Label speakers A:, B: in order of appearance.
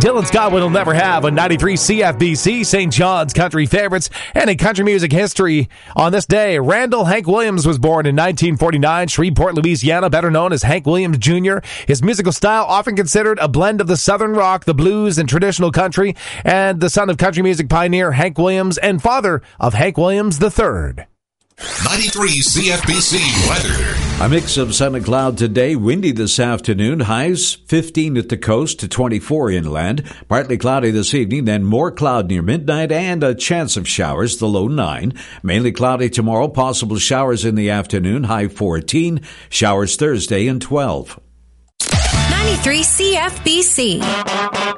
A: Dylan Scott will never have on 93 CFBC, St. John's Country Favorites, and in country music history. On this day, Randall Hank Williams was born in 1949, Shreveport, Louisiana, better known as Hank Williams Jr. His musical style often considered a blend of the Southern rock, the blues, and traditional country, and the son of country music pioneer Hank Williams and father of Hank Williams III.
B: 93 CFBC weather.
C: A mix of sun and cloud today. Windy this afternoon. Highs 15 at the coast to 24 inland. Partly cloudy this evening, then more cloud near midnight and a chance of showers, the low 9. Mainly cloudy tomorrow. Possible showers in the afternoon. High 14. Showers Thursday and 12.
D: 93 CFBC.